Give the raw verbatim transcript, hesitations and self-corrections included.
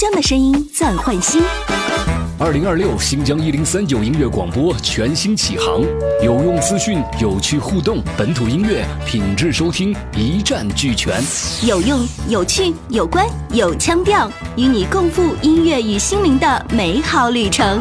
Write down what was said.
疆的声音暂换新。 二零二六新疆一零三九音乐广播全新启航，有用资讯，有趣互动，本土音乐品质收听一站俱全， 有用、有趣、有关、有腔调，与你共赴音乐与心灵的美好旅程。